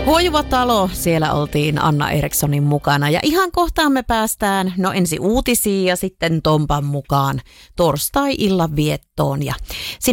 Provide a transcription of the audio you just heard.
Huojuva talo, siellä oltiin Anna Erikssonin mukana ja ihan kohtaan me päästään ensin uutisiin ja sitten Tompan mukaan torstai-illan viettoon ja